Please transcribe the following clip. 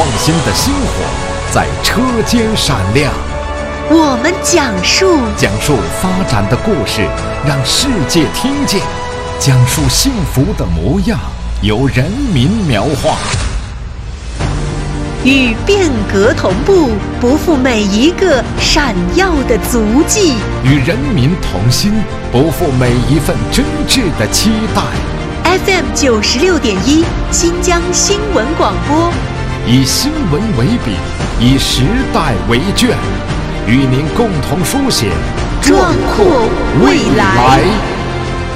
新的星火在车间闪亮。 我们讲述发展的故事，让世界听见；讲述幸福的模样，由人民描画。 与变革同步，不负每一个闪耀的足迹； 与人民同心，不负每一份真挚的期待。 FM 96.1新疆新闻广播， 以新闻为笔，以时代为卷，与您共同书写壮阔未来。